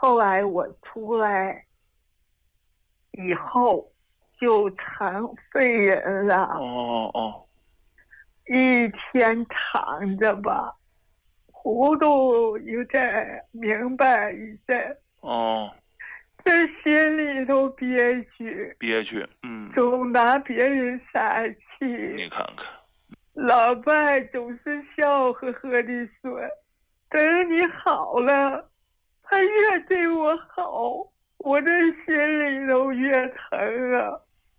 后来我出来以后就成废人了。一天躺着吧，糊涂有点，明白一点。这心里头憋屈，总拿别人撒气。 你看看， 老伴总是笑呵呵地说：“等你好了，他越对我好，我这心里头越疼啊。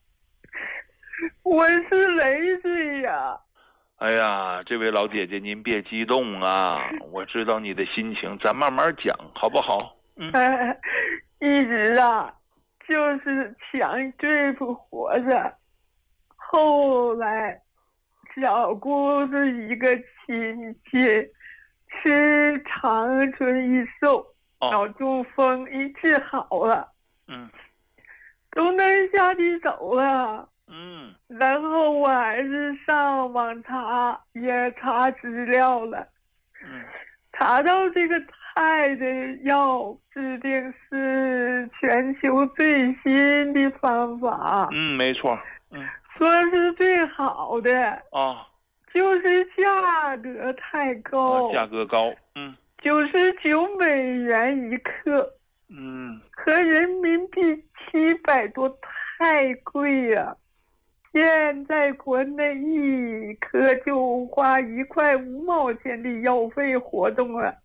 我是累赘呀。” 哎呀，这位老姐姐，您别激动啊，我知道你的心情，咱慢慢讲，好不好？ 一直就是想对付活着。后来小姑子一个亲戚吃长春益寿，脑中风一治好了，都能下地走了。然后我还是上网查，也查资料了，查到这个泰的药制定是全球最新的方法。 没错。 说是最好的就是价格太高， 价格高 ，99美元一克，合人民币700多，太贵呀。现在国内一颗就花1块5毛钱的药费活动了。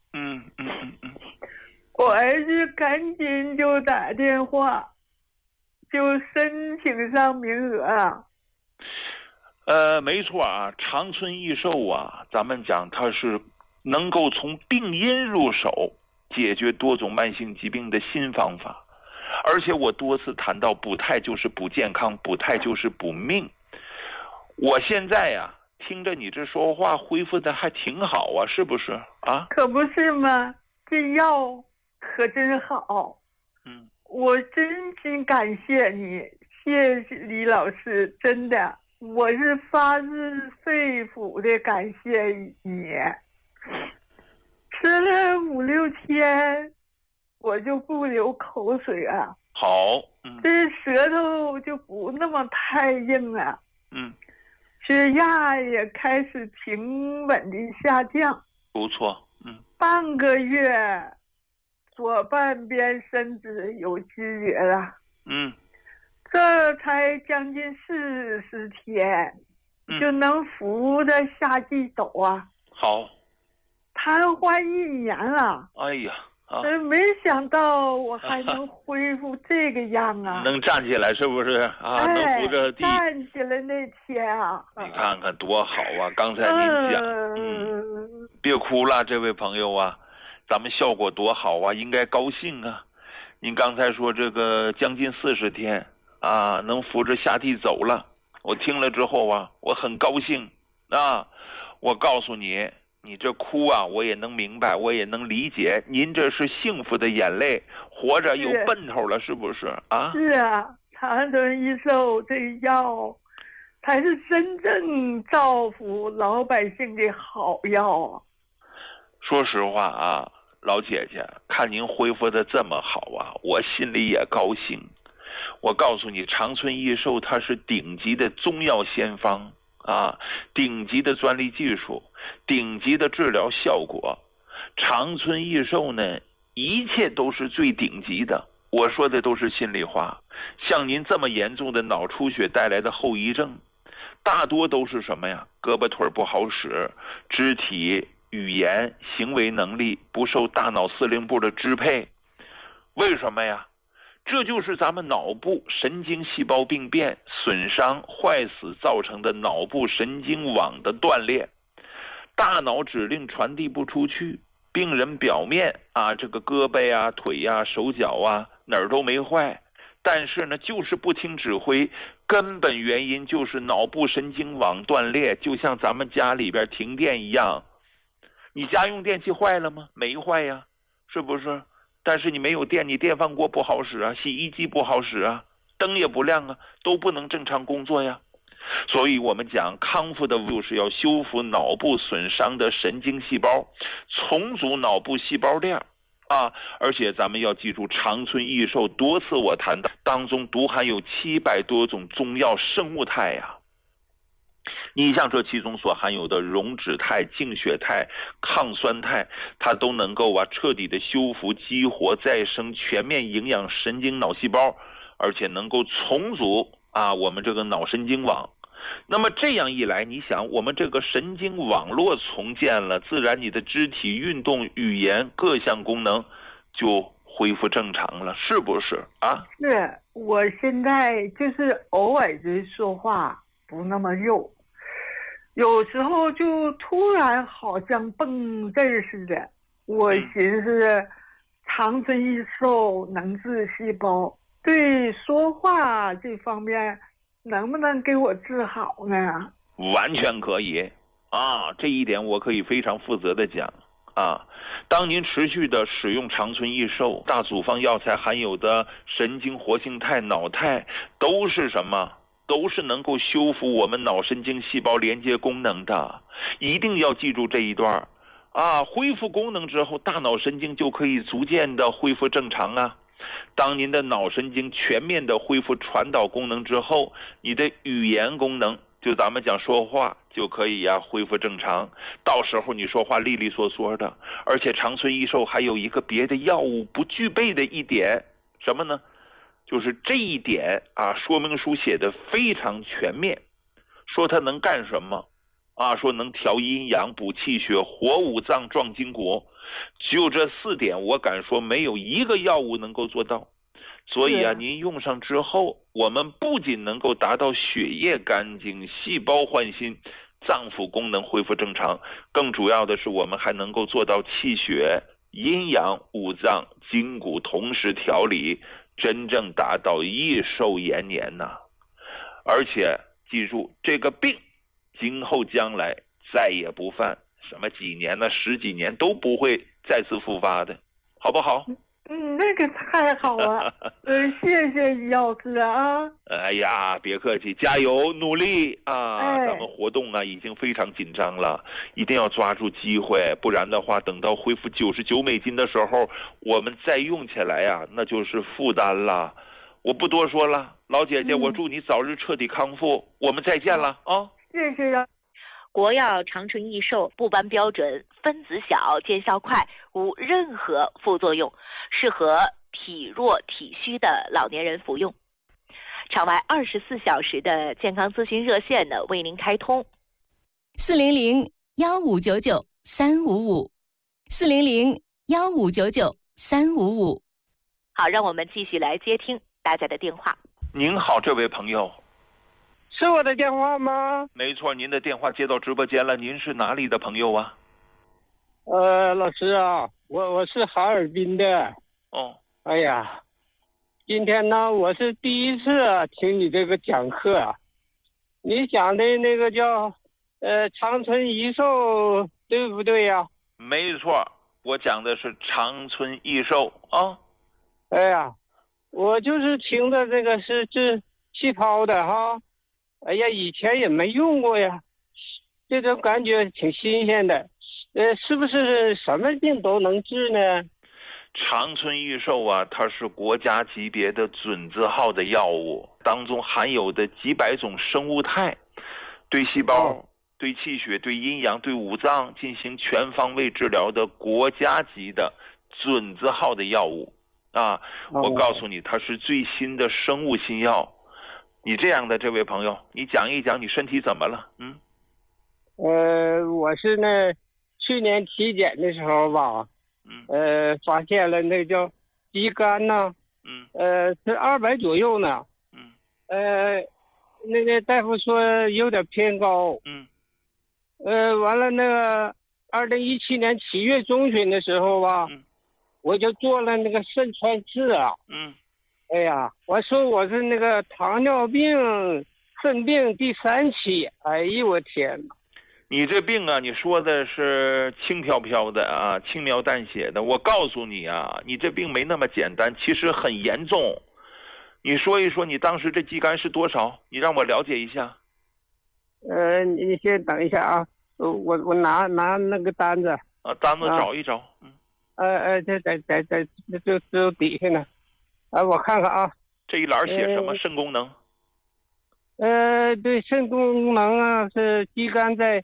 我儿子赶紧就打电话，就申请上名额了。 没错啊，长春益寿啊，咱们讲它是能够从病因入手，解决多种慢性疾病的新方法。而且我多次谈到，补泰就是补健康，补泰就是补命。我现在呀，听着你这说话，恢复的还挺好啊，是不是啊？ 可不是吗？这药可真好。我真心感谢你，谢谢李老师，真的，我是发自肺腑的感谢你。吃了5、6天，我就不流口水了。 好， 这舌头就不那么太硬了。血压也开始平稳的下降。 不错。 半个月，左半边身子有知觉了。这才将近40天，就能扶着下地走啊。 好， 瘫痪1年了。 哎呀， 没想到我还能恢复这个样啊！ 能站起来是不是啊？能扶着地站起来那天啊！ 你看看多好啊！刚才您讲，别哭了，这位朋友啊，咱们效果多好啊，应该高兴啊！您刚才说这个将近40天啊，能扶着下地走了，我听了之后啊，我很高兴啊！我告诉你。你这哭啊，我也能明白，我也能理解。您这是幸福的眼泪，活着有奔头了，是不是啊？ 是啊，长春益寿这药才是真正造福老百姓的好药啊。 说实话啊，老姐姐，看您恢复的这么好啊，我心里也高兴。我告诉你，长春益寿它是顶级的中药先方。顶级的专利技术，顶级的治疗效果，长春益寿呢，一切都是最顶级的。我说的都是心里话。像您这么严重的脑出血带来的后遗症，大多都是什么呀？胳膊腿不好使，肢体、语言、行为能力不受大脑司令部的支配。为什么呀？这就是咱们脑部神经细胞病变、损伤、坏死造成的脑部神经网的断裂，大脑指令传递不出去，病人表面这个胳膊啊、腿啊、手脚啊哪儿都没坏，但是呢就是不听指挥，根本原因就是脑部神经网断裂，就像咱们家里边停电一样。你家用电器坏了吗？没坏呀，是不是？但是你没有电，你电饭锅不好使啊，洗衣机不好使啊，灯也不亮啊，都不能正常工作呀。所以我们讲康复的就是要修复脑部损伤的神经细胞，重组脑部细胞链， 啊，而且咱们要记住，长春益寿多次我谈到当中都含有700多种中药生物肽呀。你像这其中所含有的溶脂肽、净血肽、抗酸肽，它都能够彻底的修复、激活、再生、全面营养神经脑细胞，而且能够重组我们这个脑神经网。那么这样一来，你想我们这个神经网络重建了，自然你的肢体运动、语言各项功能就恢复正常了，是不是啊？ 是，我现在就是偶尔就说话不那么肉，有时候就突然好像蹦字儿似的。我寻思长春益寿能治细胞，对说话这方面能不能给我治好呢？ 完全可以这一点我可以非常负责的讲当您持续的使用长春益寿大组方药材含有的神经活性肽、脑肽，都是什么？都是能够修复我们脑神经细胞连接功能的。一定要记住这一段恢复功能之后，大脑神经就可以逐渐的恢复正常当您的脑神经全面的恢复传导功能之后，你的语言功能，就咱们讲说话就可以恢复正常，到时候你说话利利索索的。而且长春益寿还有一个别的药物不具备的一点，什么呢？就是这一点说明书写的非常全面，说它能干什么说能调阴阳、补气血、活五脏、壮筋骨，就这4点，我敢说没有一个药物能够做到。所以您用上之后，我们不仅能够达到血液干净、细胞焕新、脏腑功能恢复正常，更主要的是我们还能够做到气血、阴阳、五脏、筋骨同时调理，真正达到益寿延年而且记住，这个病今后将来再也不犯，什么几年10几年都不会再次复发的，好不好？ 那个太好了，谢谢于老师哎呀，别客气，加油努力咱们活动已经非常紧张了，一定要抓住机会，不然的话，等到恢复99美金的时候，我们再用起来那就是负担了。我不多说了，老姐姐，我祝你早日彻底康复，我们再见了谢谢呀。 国药长春益寿不搬标准，分子小，见效快，无任何副作用，适合体弱体虚的老年人服用。场外24小时的健康咨询热线呢，为您开通 400-1599-355，400-1599-355。 好，让我们继续来接听大家的电话。 您好，这位朋友。 是我的电话吗？ 没错，您的电话接到直播间了。您是哪里的朋友啊？ 老师我是哈尔滨的。哎呀，今天呢，我是第一次听你这个讲课你讲的那个叫长春益寿，对不对呀？ 没错，我讲的是长春益寿哎呀，我就是听的这个是治气泡的哎呀，以前也没用过呀，这种感觉挺新鲜的。是不是什么病都能治呢？ 长春益寿它是国家级别的准字号的药物，当中含有的几百种生物肽，对细胞、对气血、对阴阳、对五脏进行全方位治疗的国家级的准字号的药物我告诉你，它是最新的生物新药。你这样的这位朋友，你讲一讲你身体怎么了？ 我是去年体检的时候发现了那叫肌酐是200左右呢。那个大夫说有点偏高。完了那个2017年7月中旬的时候我就做了那个肾穿刺哎呀，我说我是那个糖尿病肾病第3期。哎呦我天哪！ 你这病你说的是轻飘飘的轻描淡写的，我告诉你你这病没那么简单，其实很严重。你说一说你当时这肌酐是多少？你让我了解一下。 你先等一下我拿那个单子。 单子找一找。 这底下呢。我看看啊， 这一栏写什么？肾功能？ 对，肾功能啊是肌酐在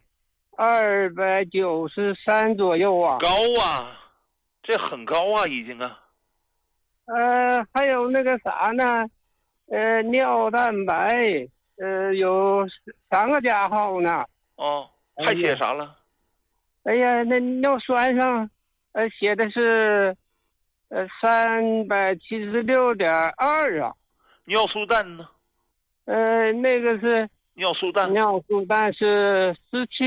293左右啊。 高啊，这很高啊，已经啊。 还有那个啥呢？尿蛋白，有3个加号呢。 哦，还写啥了？ 哎呀，那尿酸上，写的是376.2啊。 尿素氮呢？ 那个是尿素氮是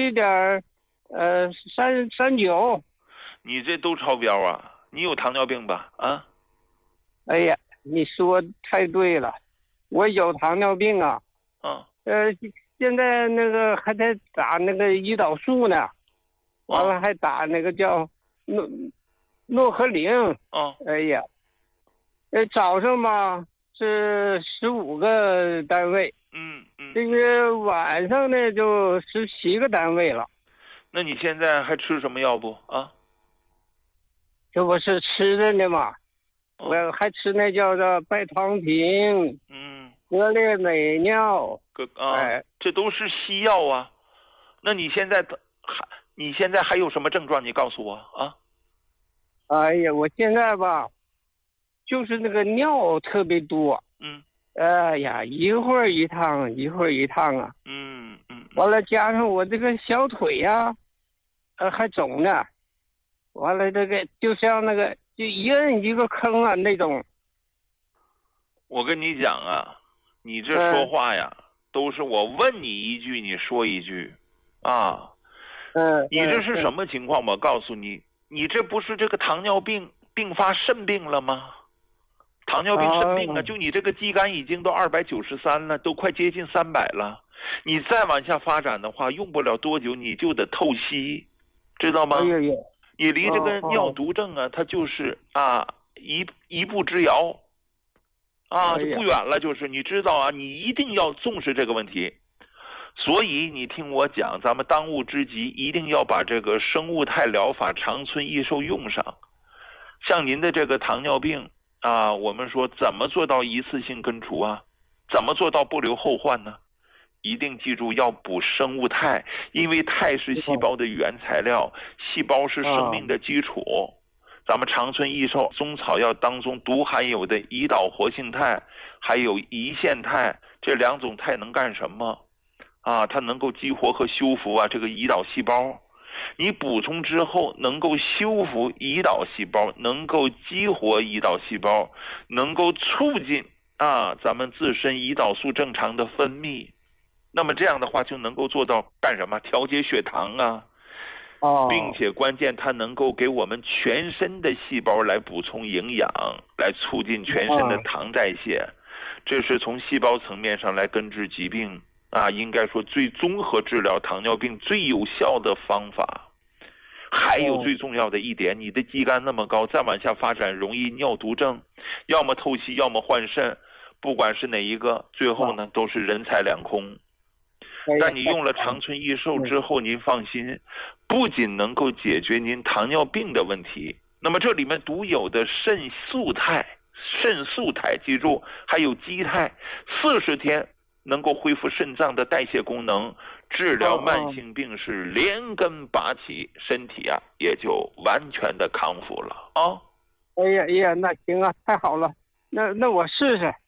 17.39。 你这都超标啊！你有糖尿病吧？啊？ 哎呀，你说太对了，我有糖尿病啊。现在那个还在打那个胰岛素呢，完了还打那个叫诺和林。哎呀，早上嘛是15个单位，这个晚上呢就17个单位了。 那你现在还吃什么药不啊？ 这不是吃的呢嘛，我还吃那叫做拜糖平，格列美脲， 这都是西药啊。那你现在还有什么症状？你告诉我啊。 哎呀，我现在吧，就是那个尿特别多。哎呀，一会儿一趟，一会儿一趟啊。完了，加上我这个小腿呀，还肿呢。完了，这个就像那个就一摁一个坑啊那种。 我跟你讲啊，你这说话呀，都是我问你一句，你说一句，啊。你这是什么情况？我告诉你，你这不是这个糖尿病并发肾病了吗？糖尿病肾病啊，就你这个肌酐已经都293了，都快接近300了。你再往下发展的话，用不了多久你就得透析，知道吗？你离这个尿毒症啊，它就是一步之遥，就不远了。就是你知道啊，你一定要重视这个问题。所以你听我讲，咱们当务之急一定要把这个生物肽疗法长春益寿用上。像您的这个糖尿病啊，我们说怎么做到一次性根除啊？怎么做到不留后患呢？一定记住要补生物肽，因为肽是细胞的原材料，细胞是生命的基础。咱们长春益寿中草药当中独含有的胰岛活性肽还有胰腺肽，这2种肽能干什么？它能够激活和修复这个胰岛细胞。你补充之后能够修复胰岛细胞，能够激活胰岛细胞，能够促进咱们自身胰岛素正常的分泌。那么这样的话就能够做到干什么？调节血糖啊。并且关键它能够给我们全身的细胞来补充营养，来促进全身的糖代谢。这是从细胞层面上来根治疾病应该说最综合治疗糖尿病最有效的方法。还有最重要的一点，你的肌酐那么高，再往下发展容易尿毒症，要么透析要么换肾，不管是哪一个，最后呢都是人财两空。但你用了长春益寿之后，您放心，不仅能够解决您糖尿病的问题，那么这里面独有的肾素肽，记住，还有肌肽，40天能够恢复肾脏的代谢功能，治疗慢性病是连根拔起，身体也就完全的康复了啊。 哎呀，那行啊，太好了，那我试试，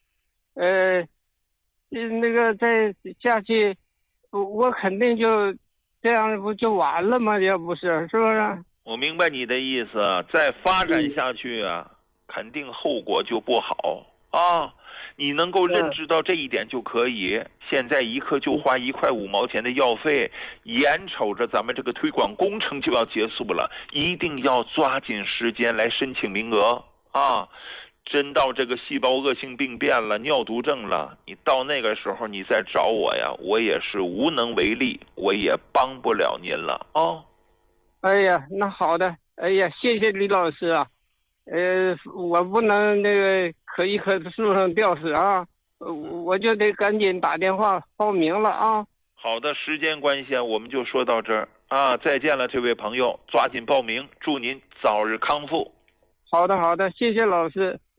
那个再下去。我肯定就这样，不就完了吗？要不是，是不是？ 我明白你的意思，再发展下去肯定后果就不好你能够认知到这一点就可以。现在一颗就花1块5毛钱的药费，眼瞅着咱们这个推广工程就要结束了，一定要抓紧时间来申请名额真到这个细胞恶性病变了，尿毒症了，你到那个时候你再找我呀，我也是无能为力，我也帮不了您了哎呀，那好的，哎呀，谢谢李老师啊，我不能那个可一棵树上吊死我就得赶紧打电话报名了好的，时间关系我们就说到这儿啊，再见了，这位朋友，抓紧报名，祝您早日康复。 好的，谢谢老师。